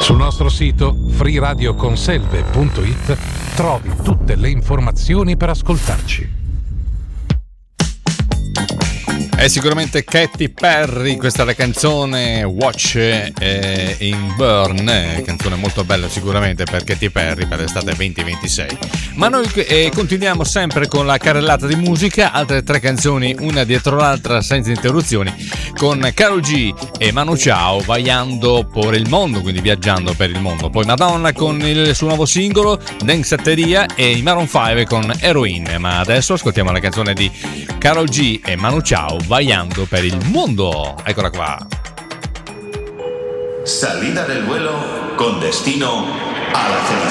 Sul nostro sito freeradioconselve.it trovi tutte le informazioni per ascoltarci. È sicuramente Katy Perry, questa è la canzone Watch in Burn, canzone molto bella sicuramente per Katy Perry per l'estate 2026. Ma noi continuiamo sempre con la carrellata di musica, altre 3 canzoni una dietro l'altra senza interruzioni, con Karol G e Manu Chao Vagando por il mondo, quindi viaggiando per il mondo. Poi Madonna con il suo nuovo singolo Danceteria e i Maroon 5 con Heroin. Ma adesso ascoltiamo la canzone di Karol G e Manu Chao Vagando per il mondo. Eccola qua. Salida del vuelo con destino a la cena.